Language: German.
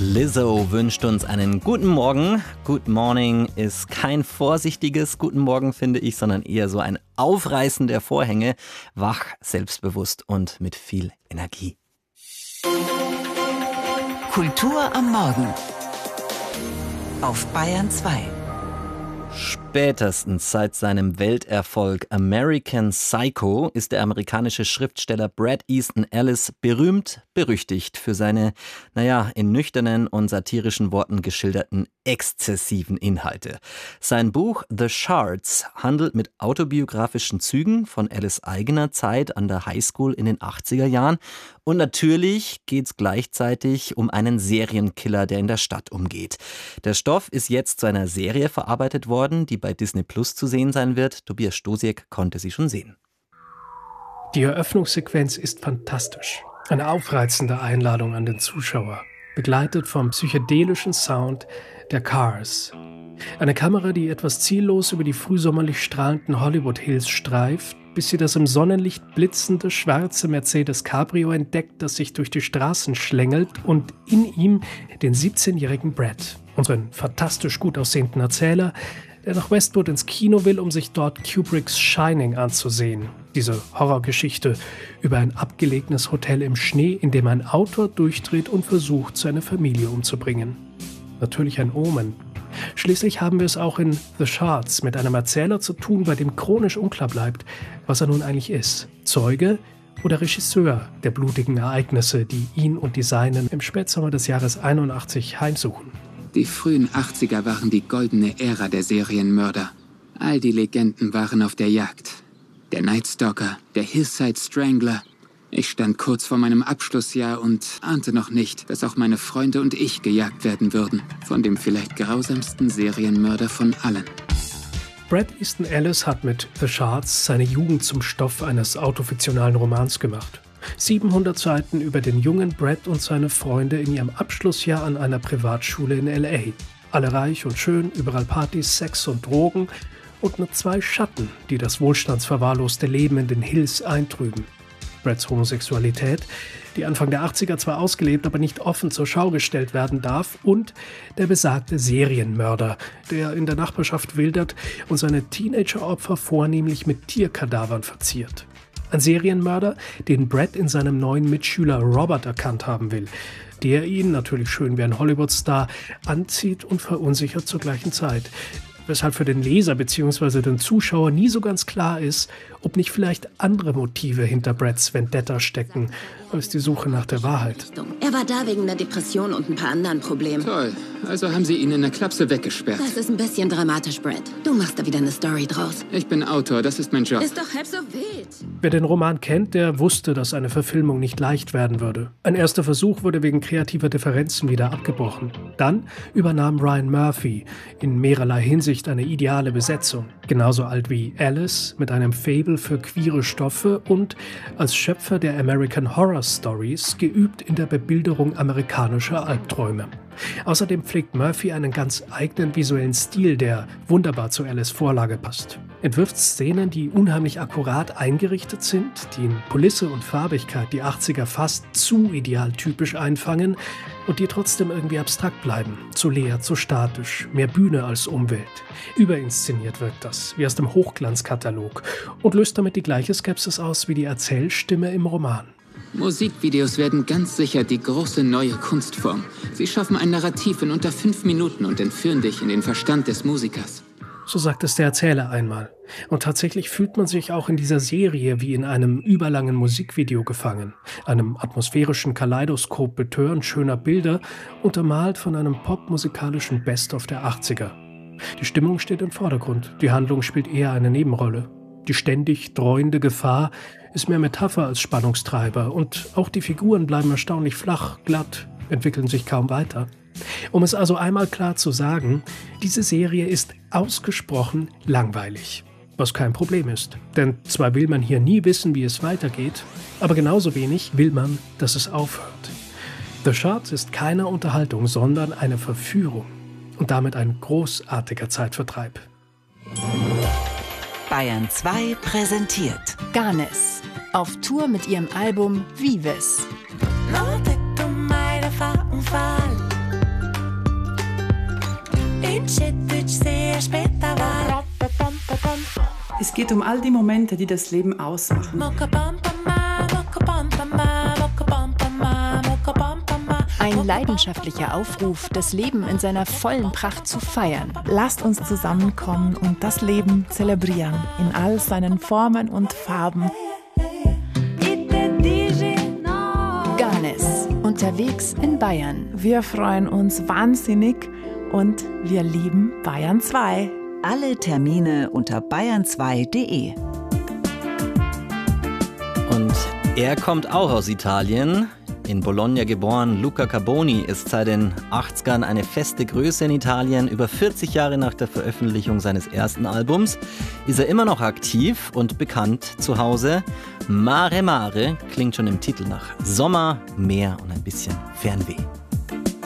Lizzo wünscht uns einen guten Morgen. Good Morning ist kein vorsichtiges Guten Morgen, finde ich, sondern eher so ein Aufreißen der Vorhänge. Wach, selbstbewusst und mit viel Energie. Kultur am Morgen auf Bayern 2. Spätestens seit seinem Welterfolg American Psycho ist der amerikanische Schriftsteller Bret Easton Ellis berühmt-berüchtigt für seine, in nüchternen und satirischen Worten geschilderten exzessiven Inhalte. Sein Buch The Shards handelt mit autobiografischen Zügen von Ellis' eigener Zeit an der Highschool in den 80er Jahren. Und natürlich geht es gleichzeitig um einen Serienkiller, der in der Stadt umgeht. Der Stoff ist jetzt zu einer Serie verarbeitet worden, die bei Disney Plus zu sehen sein wird. Tobias Stosiek konnte sie schon sehen. Die Eröffnungssequenz ist fantastisch. Eine aufreizende Einladung an den Zuschauer, begleitet vom psychedelischen Sound der Cars. Eine Kamera, die etwas ziellos über die frühsommerlich strahlenden Hollywood Hills streift, bis sie das im Sonnenlicht blitzende schwarze Mercedes Cabrio entdeckt, das sich durch die Straßen schlängelt und in ihm den 17-jährigen Bret, unseren fantastisch gut aussehenden Erzähler, der nach Westwood ins Kino will, um sich dort Kubricks Shining anzusehen. Diese Horrorgeschichte über ein abgelegenes Hotel im Schnee, in dem ein Autor durchdreht und versucht, seine Familie umzubringen. Natürlich ein Omen. Schließlich haben wir es auch in The Shards mit einem Erzähler zu tun, bei dem chronisch unklar bleibt, was er nun eigentlich ist. Zeuge oder Regisseur der blutigen Ereignisse, die ihn und die Seinen im Spätsommer des Jahres 81 heimsuchen. Die frühen 80er waren die goldene Ära der Serienmörder. All die Legenden waren auf der Jagd. Der Night Stalker, der Hillside Strangler. Ich stand kurz vor meinem Abschlussjahr und ahnte noch nicht, dass auch meine Freunde und ich gejagt werden würden. Von dem vielleicht grausamsten Serienmörder von allen. Bret Easton Ellis hat mit The Shards seine Jugend zum Stoff eines autofiktionalen Romans gemacht. 700 Seiten über den jungen Bret und seine Freunde in ihrem Abschlussjahr an einer Privatschule in L.A. Alle reich und schön, überall Partys, Sex und Drogen und nur 2 Schatten, die das wohlstandsverwahrloste Leben in den Hills eintrüben. Brets Homosexualität, die Anfang der 80er zwar ausgelebt, aber nicht offen zur Schau gestellt werden darf, und der besagte Serienmörder, der in der Nachbarschaft wildert und seine Teenageropfer vornehmlich mit Tierkadavern verziert. Ein Serienmörder, den Bret in seinem neuen Mitschüler Robert erkannt haben will, der ihn, natürlich schön wie ein Hollywood-Star, anzieht und verunsichert zur gleichen Zeit. Weshalb für den Leser bzw. den Zuschauer nie so ganz klar ist, ob nicht vielleicht andere Motive hinter Brets Vendetta stecken, als die Suche nach der Wahrheit. Er war da wegen einer Depression und ein paar anderen Problemen. Toll, also haben sie ihn in der Klapse weggesperrt. Das ist ein bisschen dramatisch, Bret. Du machst da wieder eine Story draus. Ich bin Autor, das ist mein Job. Ist doch halb so wild. Wer den Roman kennt, der wusste, dass eine Verfilmung nicht leicht werden würde. Ein erster Versuch wurde wegen kreativer Differenzen wieder abgebrochen. Dann übernahm Ryan Murphy in mehrerlei Hinsicht eine ideale Besetzung. Genauso alt wie Ellis, mit einem Faible für queere Stoffe und als Schöpfer der American Horror Stories geübt in der Bebilderung amerikanischer Albträume. Außerdem pflegt Murphy einen ganz eigenen visuellen Stil, der wunderbar zu Ellis' Vorlage passt. Entwirft Szenen, die unheimlich akkurat eingerichtet sind, die in Kulisse und Farbigkeit die 80er fast zu idealtypisch einfangen und die trotzdem irgendwie abstrakt bleiben. Zu leer, zu statisch, mehr Bühne als Umwelt. Überinszeniert wirkt das, wie aus dem Hochglanzkatalog, und löst damit die gleiche Skepsis aus wie die Erzählstimme im Roman. Musikvideos werden ganz sicher die große neue Kunstform. Sie schaffen ein Narrativ in unter 5 Minuten und entführen dich in den Verstand des Musikers. So sagt es der Erzähler einmal. Und tatsächlich fühlt man sich auch in dieser Serie wie in einem überlangen Musikvideo gefangen. Einem atmosphärischen Kaleidoskop betörend schöner Bilder, untermalt von einem popmusikalischen Best-of der 80er. Die Stimmung steht im Vordergrund, die Handlung spielt eher eine Nebenrolle. Die ständig dreuende Gefahr ist mehr Metapher als Spannungstreiber und auch die Figuren bleiben erstaunlich flach, glatt, entwickeln sich kaum weiter. Um es also einmal klar zu sagen, diese Serie ist ausgesprochen langweilig. Was kein Problem ist, denn zwar will man hier nie wissen, wie es weitergeht, aber genauso wenig will man, dass es aufhört. The Shards ist keine Unterhaltung, sondern eine Verführung und damit ein großartiger Zeitvertreib. Bayern 2 präsentiert Ganes auf Tour mit ihrem Album Vives. No te tomé de fa un fal. geht um all die Momente, die das Leben ausmachen. Ein leidenschaftlicher Aufruf, das Leben in seiner vollen Pracht zu feiern. Lasst uns zusammenkommen und das Leben zelebrieren in all seinen Formen und Farben. Garnes, unterwegs in Bayern. Wir freuen uns wahnsinnig und wir lieben Bayern 2. Alle Termine unter bayern2.de. Und er kommt auch aus Italien. In Bologna geboren, Luca Carboni ist seit den 80ern eine feste Größe in Italien. Über 40 Jahre nach der Veröffentlichung seines ersten Albums ist er immer noch aktiv und bekannt zu Hause. Mare Mare klingt schon im Titel nach Sommer, Meer und ein bisschen Fernweh.